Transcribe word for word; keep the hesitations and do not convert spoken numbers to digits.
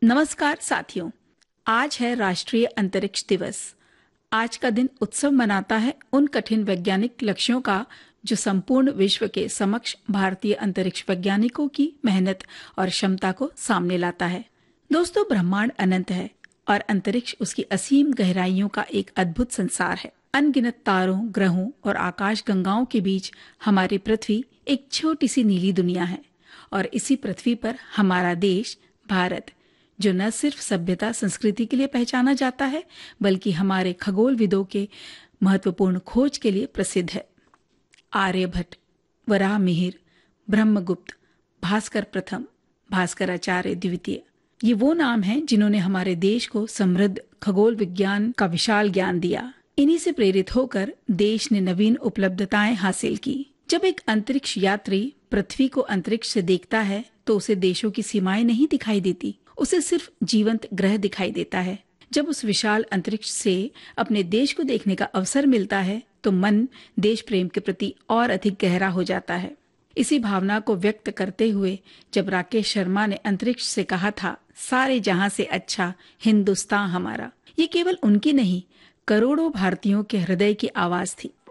नमस्कार साथियों, आज है राष्ट्रीय अंतरिक्ष दिवस। आज का दिन उत्सव मनाता है उन कठिन वैज्ञानिक लक्ष्यों का जो संपूर्ण विश्व के समक्ष भारतीय अंतरिक्ष वैज्ञानिकों की मेहनत और क्षमता को सामने लाता है। दोस्तों, ब्रह्मांड अनंत है और अंतरिक्ष उसकी असीम गहराइयों का एक अद्भुत संसार है। अनगिनत तारों, ग्रहों और आकाश गंगाओं के बीच हमारी पृथ्वी एक छोटी सी नीली दुनिया है और इसी पृथ्वी पर हमारा देश भारत, जो न सिर्फ सभ्यता संस्कृति के लिए पहचाना जाता है बल्कि हमारे खगोलविदों के महत्वपूर्ण खोज के लिए प्रसिद्ध है। आर्यभट्ट, वराहमिहिर, ब्रह्मगुप्त, भास्कर प्रथम, भास्कराचार्य द्वितीय, ये वो नाम हैं जिन्होंने हमारे देश को समृद्ध खगोल विज्ञान का विशाल ज्ञान दिया। इन्हीं से प्रेरित होकर देश ने नवीन उपलब्धताएं हासिल की। जब एक अंतरिक्ष यात्री पृथ्वी को अंतरिक्ष से देखता है तो उसे देशों की सीमाएं नहीं दिखाई देती, उसे सिर्फ जीवंत ग्रह दिखाई देता है। जब उस विशाल अंतरिक्ष से अपने देश को देखने का अवसर मिलता है तो मन देश प्रेम के प्रति और अधिक गहरा हो जाता है। इसी भावना को व्यक्त करते हुए जब राकेश शर्मा ने अंतरिक्ष से कहा था, सारे जहां से अच्छा हिंदुस्तान हमारा, ये केवल उनकी नहीं, करोड़ों भारतीयों के हृदय की आवाज थी।